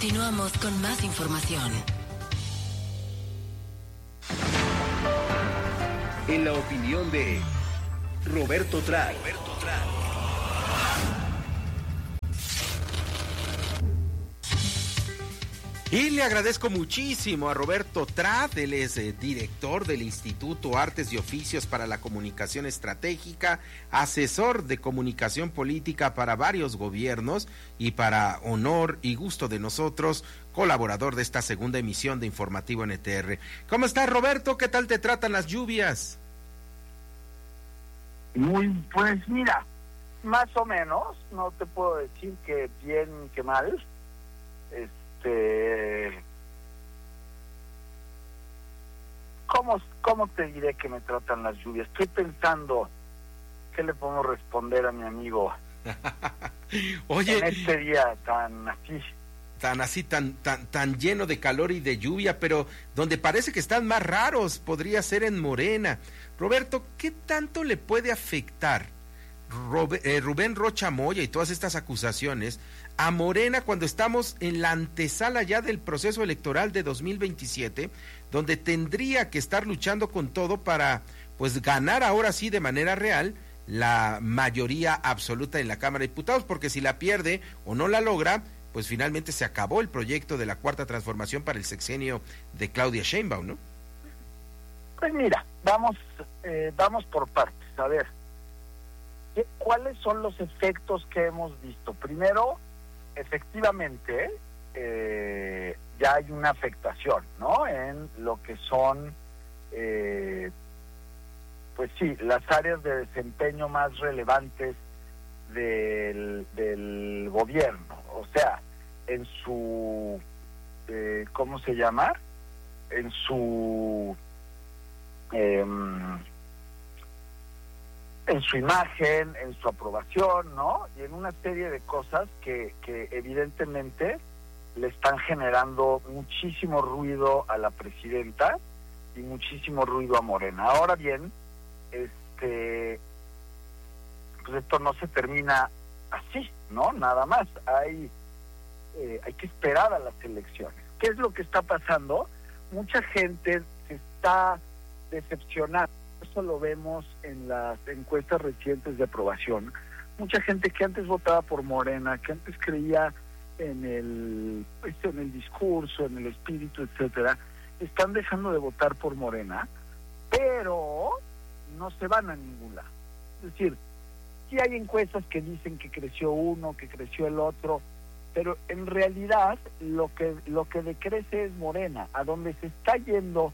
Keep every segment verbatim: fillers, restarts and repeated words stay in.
Continuamos con más información. En la opinión de Roberto Tral. Roberto Tral. Y le agradezco muchísimo a Roberto Trad, él es eh, director del Instituto Artes y Oficios para la Comunicación Estratégica, asesor de comunicación política para varios gobiernos y para honor y gusto de nosotros, colaborador de esta segunda emisión de Informativo N T R. ¿Cómo estás, Roberto? ¿Qué tal te tratan las lluvias? Muy, pues mira, más o menos, no te puedo decir que bien que mal. Este, ¿cómo, ¿Cómo te diré que me tratan las lluvias? Estoy pensando, ¿qué le podemos responder a mi amigo? Oye, en este día tan así. Tan así, tan, tan, tan lleno de calor y de lluvia, pero donde parece que están más raros, podría ser en Morena. Roberto, ¿qué tanto le puede afectar Robe, eh, Rubén Rocha Moya y todas estas acusaciones a Morena cuando estamos en la antesala ya del proceso electoral de dos mil veintisiete, donde tendría que estar luchando con todo para, pues, ganar ahora sí de manera real la mayoría absoluta en la Cámara de Diputados? Porque si la pierde o no la logra, pues finalmente se acabó el proyecto de la Cuarta Transformación para el sexenio de Claudia Sheinbaum, ¿no? Pues mira, vamos, eh, vamos por partes. A ver, ¿qué, ¿cuáles son los efectos que hemos visto? Primero, efectivamente, eh, ya hay una afectación, ¿no? En lo que son, eh, pues sí, las áreas de desempeño más relevantes del, del gobierno. O sea, en su, eh, ¿cómo se llama? En su, eh, en su imagen, en su aprobación, ¿no? Y en una serie de cosas que, que evidentemente le están generando muchísimo ruido a la presidenta y muchísimo ruido a Morena. Ahora bien, este, pues esto no se termina así, ¿no? Nada más. Hay, eh, hay que esperar a las elecciones. ¿Qué es lo que está pasando? Mucha gente se está decepcionando. Eso lo vemos en las encuestas recientes de aprobación. Mucha gente que antes votaba por Morena, que antes creía en el, pues, en el discurso, en el espíritu, etcétera, están dejando de votar por Morena, pero no se van a ningún lado. Es decir, sí hay encuestas que dicen que creció uno, que creció el otro, pero en realidad lo que lo que decrece es Morena. A donde se está yendo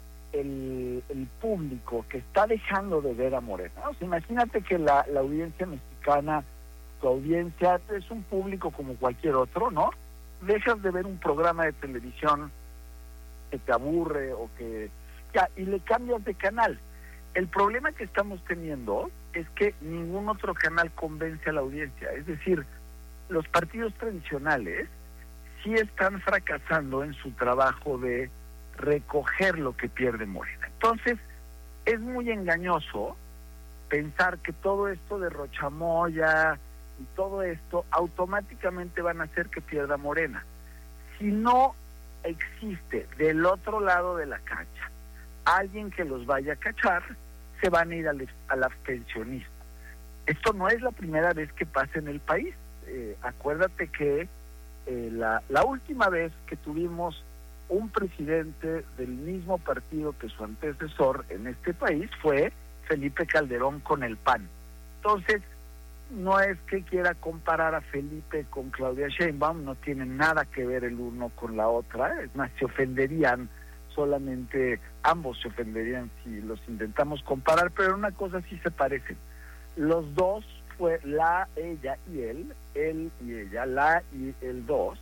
el, el público que está dejando de ver a Morena. O sea, imagínate que la, la audiencia mexicana, tu audiencia es un público como cualquier otro, ¿no? Dejas de ver un programa de televisión que te aburre o que ya, y le cambias de canal. El problema que estamos teniendo es que ningún otro canal convence a la audiencia. Es decir, los partidos tradicionales sí están fracasando en su trabajo de recoger lo que pierde Morena. Entonces, es muy engañoso pensar que todo esto de Rocha Moya y todo esto automáticamente van a hacer que pierda Morena. Si no existe del otro lado de la cancha alguien que los vaya a cachar, se van a ir al, al abstencionismo. Esto no es la primera vez que pasa en el país. Eh, acuérdate que eh, la, la última vez que tuvimos un presidente del mismo partido que su antecesor en este país fue Felipe Calderón con el P A N. Entonces, no es que quiera comparar a Felipe con Claudia Sheinbaum, no tienen nada que ver el uno con la otra, es más, se ofenderían solamente, ambos se ofenderían si los intentamos comparar, pero una cosa sí se parecen. Los dos, fue la, ella y él, él y ella, la y el dos,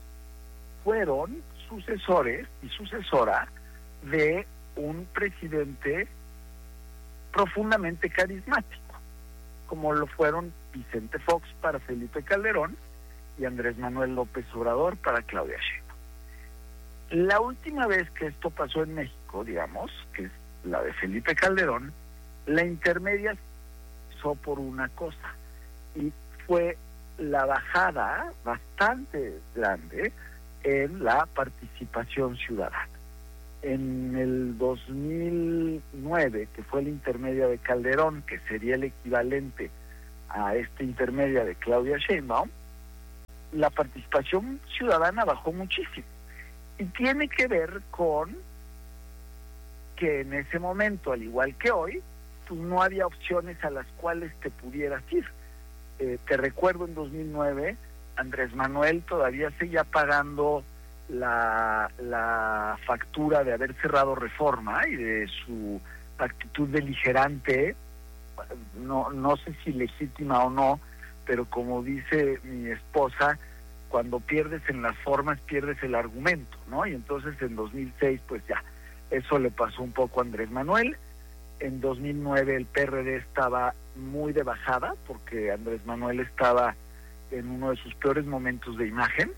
fueron sucesores y sucesora de un presidente profundamente carismático, como lo fueron Vicente Fox para Felipe Calderón y Andrés Manuel López Obrador para Claudia Sheinbaum. La última vez que esto pasó en México, digamos, que es la de Felipe Calderón, la intermedia se hizo por una cosa, y fue la bajada bastante grande en la participación ciudadana. En el dos mil nueve, que fue la intermedia de Calderón, que sería el equivalente a esta intermedia de Claudia Sheinbaum, la participación ciudadana bajó muchísimo. Y tiene que ver con que en ese momento, al igual que hoy, pues no había opciones a las cuales te pudieras ir. Eh, te recuerdo, en dos mil nueve, Andrés Manuel todavía seguía pagando la, la factura de haber cerrado Reforma y de su actitud beligerante, no, no sé si legítima o no, pero como dice mi esposa, cuando pierdes en las formas, pierdes el argumento, ¿no? Y entonces en dos mil seis, pues ya, eso le pasó un poco a Andrés Manuel. En dos mil nueve el P R D estaba muy de bajada, porque Andrés Manuel estaba en uno de sus peores momentos de imagen.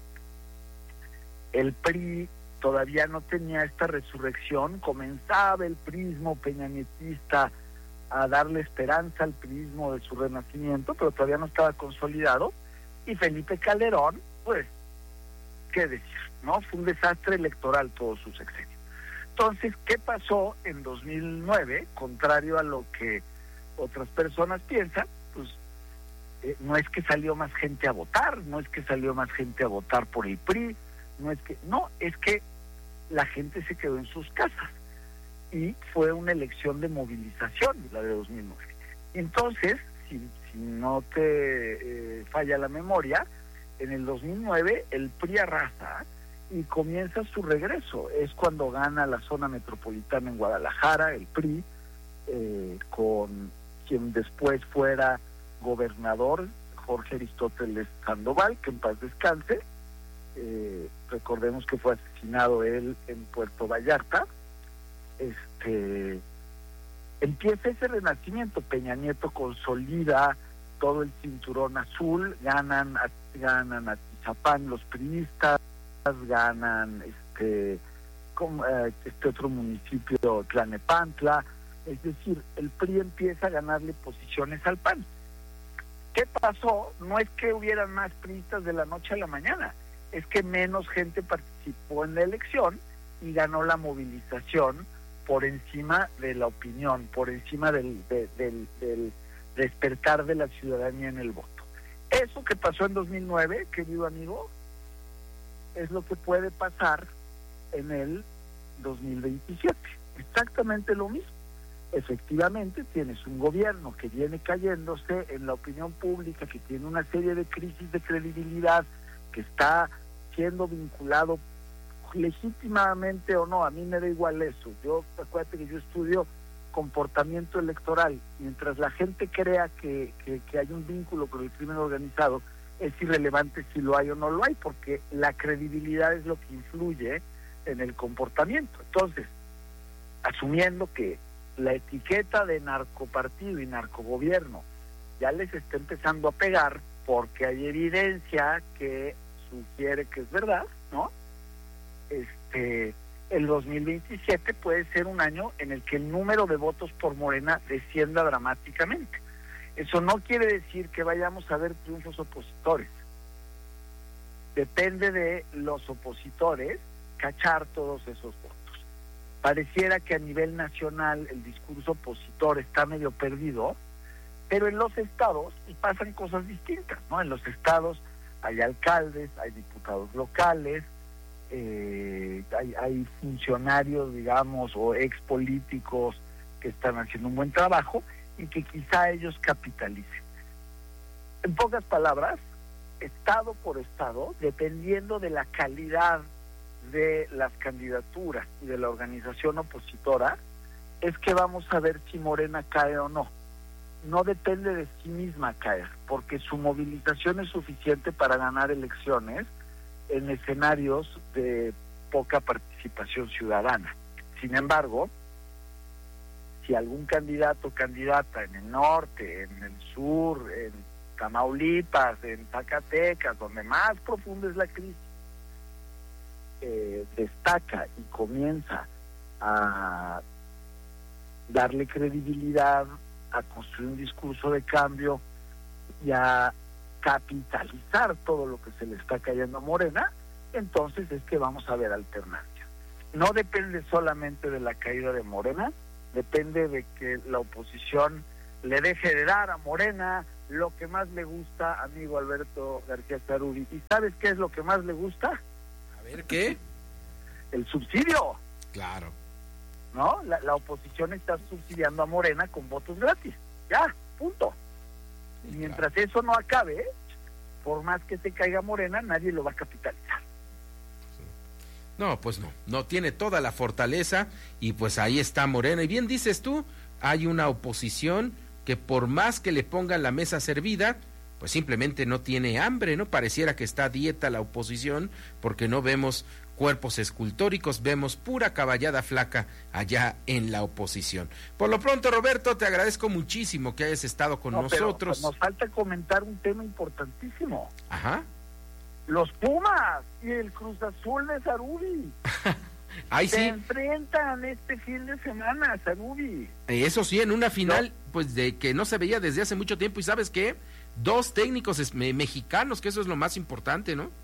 El P R I todavía no tenía esta resurrección, comenzaba el prismo peñanietista a darle esperanza al prismo de su renacimiento, pero todavía no estaba consolidado. Y Felipe Calderón, pues, qué decir, ¿no? Fue un desastre electoral todo su sexenio. Entonces, ¿qué pasó en dos mil nueve? Contrario a lo que otras personas piensan, pues eh, no es que salió más gente a votar, no es que salió más gente a votar por el P R I, no es que, no, es que la gente se quedó en sus casas y fue una elección de movilización, la de dos mil nueve. Entonces, si, si no te eh, falla la memoria, en el dos mil nueve el P R I arrasa y comienza su regreso. Es cuando gana la zona metropolitana en Guadalajara, el P R I, eh, con quien después fuera gobernador, Jorge Aristóteles Sandoval, que en paz descanse. Eh, recordemos que fue asesinado él en Puerto Vallarta. Este empieza ese renacimiento. Peña Nieto consolida todo el cinturón azul, ganan ganan Atizapán los priistas, ganan este como, eh, este otro municipio, Tlanepantla. Es decir, el P R I empieza a ganarle posiciones al P A N. ¿Qué pasó? No es que hubieran más priistas de la noche a la mañana, es que menos gente participó en la elección y ganó la movilización por encima de la opinión, por encima del, de, del, del despertar de la ciudadanía en el voto. Eso que pasó en dos mil nueve, querido amigo, es lo que puede pasar en el dos mil veintisiete. Exactamente lo mismo. Efectivamente, tienes un gobierno que viene cayéndose en la opinión pública, que tiene una serie de crisis de credibilidad, que está siendo vinculado legítimamente o no, a mí me da igual eso. Yo, acuérdate que yo estudio comportamiento electoral. Mientras la gente crea que, que, que hay un vínculo con el crimen organizado, es irrelevante si lo hay o no lo hay, porque la credibilidad es lo que influye en el comportamiento. Entonces, asumiendo que la etiqueta de narcopartido y narcogobierno ya les está empezando a pegar, porque hay evidencia que sugiere que es verdad, ¿no? Este, el dos mil veintisiete puede ser un año en el que el número de votos por Morena descienda dramáticamente. Eso no quiere decir que vayamos a ver triunfos opositores. Depende de los opositores cachar todos esos votos. Pareciera que a nivel nacional el discurso opositor está medio perdido, pero en los estados pasan cosas distintas, ¿no? En los estados hay alcaldes, hay diputados locales, eh, hay, hay funcionarios, digamos, o expolíticos que están haciendo un buen trabajo y que quizá ellos capitalicen. En pocas palabras, estado por estado, dependiendo de la calidad de las candidaturas y de la organización opositora, es que vamos a ver si Morena cae o no. No depende de sí misma caer, porque su movilización es suficiente para ganar elecciones en escenarios de poca participación ciudadana. Sin embargo, si algún candidato o candidata en el norte, en el sur, en Tamaulipas, en Zacatecas, donde más profunda es la crisis, eh, destaca y comienza a darle credibilidad, a construir un discurso de cambio y a capitalizar todo lo que se le está cayendo a Morena, entonces es que vamos a ver alternancia. No depende solamente de la caída de Morena, depende de que la oposición le deje de dar a Morena lo que más le gusta, amigo Alberto García Zarubi. ¿Y sabes qué es lo que más le gusta? A ver, ¿qué? El subsidio. Claro. ¿No? La, la oposición está subsidiando a Morena con votos gratis. Ya, punto. Y mientras claro. eso no acabe, por más que se caiga Morena, nadie lo va a capitalizar. No, pues no, no tiene toda la fortaleza y pues ahí está Morena. Y bien dices tú, hay una oposición que por más que le pongan la mesa servida, pues simplemente no tiene hambre, ¿no? Pareciera que está a dieta la oposición porque no vemos cuerpos escultóricos, vemos pura caballada flaca allá en la oposición. Por lo pronto, Roberto, te agradezco muchísimo que hayas estado con no, nosotros. Pero nos falta comentar un tema importantísimo. Ajá. Los Pumas y el Cruz Azul de Zarubi. Ahí se sí. enfrentan este fin de semana, Zarubi. Eso sí, en una final, no. pues de que no se veía desde hace mucho tiempo. ¿Y sabes qué? Dos técnicos es, me, mexicanos, que eso es lo más importante, ¿no?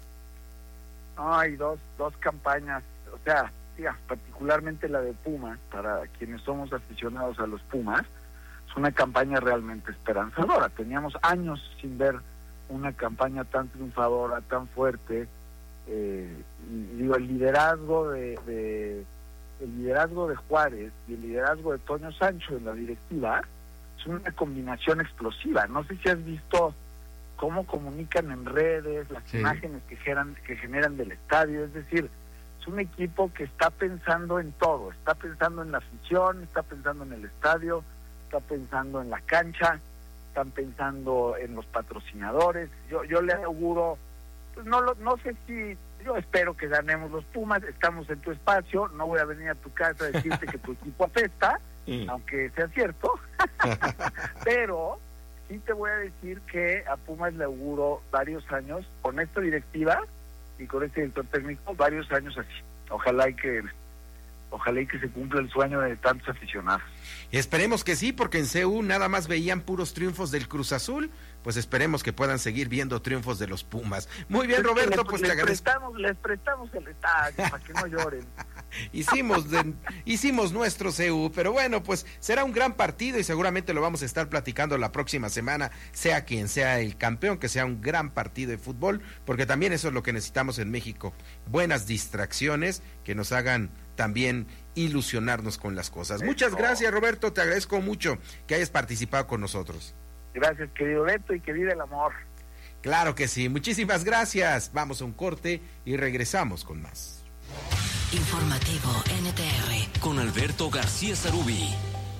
Hay dos, dos campañas, o sea, tía, particularmente la de Pumas, para quienes somos aficionados a los Pumas, es una campaña realmente esperanzadora. Teníamos años sin ver una campaña tan triunfadora, tan fuerte. Eh, y, digo, el liderazgo de, de el liderazgo de Juárez y el liderazgo de Toño Sancho en la directiva es una combinación explosiva. No sé si has visto cómo comunican en redes, las sí. imágenes que generan, que generan del estadio. Es decir, es un equipo que está pensando en todo, está pensando en la afición, está pensando en el estadio, está pensando en la cancha, están pensando en los patrocinadores. Yo yo le auguro, pues no lo, no sé si, yo espero que ganemos los Pumas. Estamos en tu espacio, no voy a venir a tu casa a decirte que tu equipo apesta, sí. aunque sea cierto, pero sí te voy a decir que a Pumas le auguro varios años con esta directiva y con este director técnico, varios años así. Ojalá y que ojalá y que se cumpla el sueño de tantos aficionados. Esperemos que sí, porque en C U nada más veían puros triunfos del Cruz Azul, pues esperemos que puedan seguir viendo triunfos de los Pumas. Muy bien, Roberto, pues les te agradezco. Prestamos, les prestamos el estadio para que no lloren. hicimos de, hicimos nuestro C U, pero bueno, pues será un gran partido y seguramente lo vamos a estar platicando la próxima semana, sea quien sea el campeón, que sea un gran partido de fútbol, porque también eso es lo que necesitamos en México, buenas distracciones que nos hagan también ilusionarnos con las cosas. Muchas gracias, Roberto, te agradezco mucho que hayas participado con nosotros. Gracias, querido Beto, y que viva el amor. Claro que sí, muchísimas gracias. Vamos a un corte y regresamos con más. Informativo N T R con Alberto García Zarubi.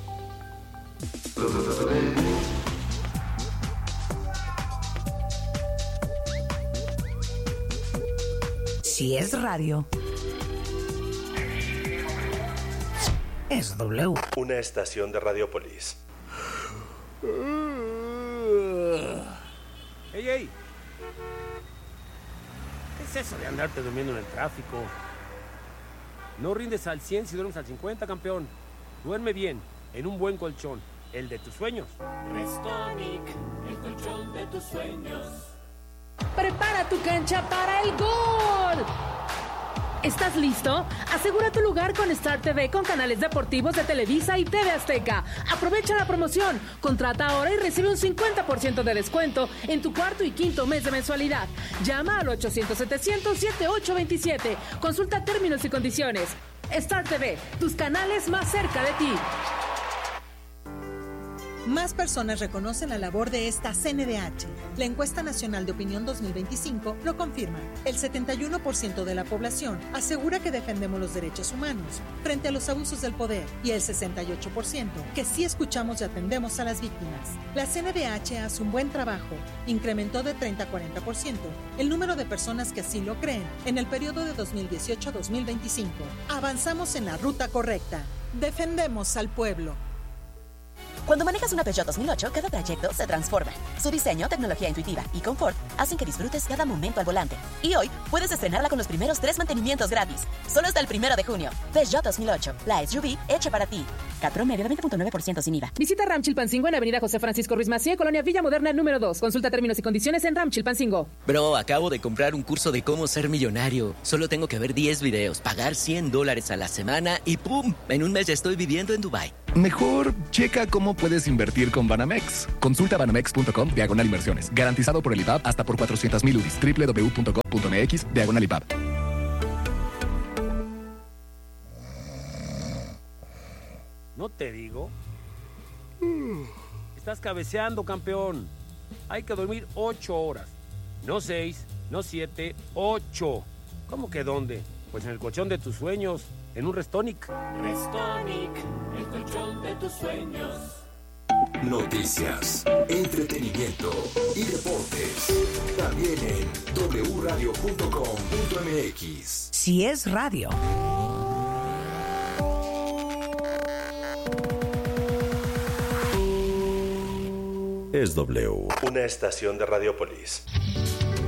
Si es radio, es W. Una estación de Radiopolis. ¡Ey, ey! ¿Qué es eso de andarte durmiendo en el tráfico? No rindes al cien si duermes al cincuenta, campeón. Duerme bien, en un buen colchón, el de tus sueños. Restonic, el colchón de tus sueños. Prepara tu cancha para el gol. ¿Estás listo? Asegura tu lugar con Star T V con canales deportivos de Televisa y T V Azteca. Aprovecha la promoción. Contrata ahora y recibe un cincuenta por ciento de descuento en tu cuarto y quinto mes de mensualidad. Llama al ochocientos setecientos setenta y ocho veintisiete. Consulta términos y condiciones. Star T V, tus canales más cerca de ti. Más personas reconocen la labor de esta C N D H. La encuesta nacional de opinión dos mil veinticinco lo confirma. El setenta y uno por ciento de la población asegura que defendemos los derechos humanos frente a los abusos del poder y el sesenta y ocho por ciento que sí escuchamos y atendemos a las víctimas. La C N D H hace un buen trabajo. Incrementó de treinta a cuarenta por ciento el número de personas que así lo creen en el periodo de dos mil dieciocho a dos mil veinticinco. Avanzamos en la ruta correcta. Defendemos al pueblo. Cuando manejas una Peugeot dos mil ocho, cada trayecto se transforma. Su diseño, tecnología intuitiva y confort hacen que disfrutes cada momento al volante. Y hoy puedes estrenarla con los primeros tres mantenimientos gratis. Solo hasta el primero de junio. Peugeot dos mil ocho, la S U V hecha para ti. Cat promedio de veinte punto nueve por ciento sin I V A. Visita Ram Chilpancingo en Avenida José Francisco Ruiz Macié, Colonia Villa Moderna número dos. Consulta términos y condiciones en Ram Chilpancingo. Bro, acabo de comprar un curso de cómo ser millonario. Solo tengo que ver diez videos, pagar cien dólares a la semana y ¡pum! En un mes ya estoy viviendo en Dubái. Mejor checa cómo puedes invertir con Banamex. Consulta banamex punto com diagonal inversiones. Garantizado por el I B A B hasta por cuatrocientos mil U D I s. doble u doble u doble u punto com punto m x diagonal I B A B. ¿No te digo? Estás cabeceando, campeón. Hay que dormir ocho horas. No seis, no siete, ocho. ¿Cómo que dónde? Pues en el colchón de tus sueños, en un Restonic. Restonic, el colchón de tus sueños. Noticias, entretenimiento y deportes. También en doble u radio punto com punto m x. Si es radio. Es W. Una estación de Radiopolis.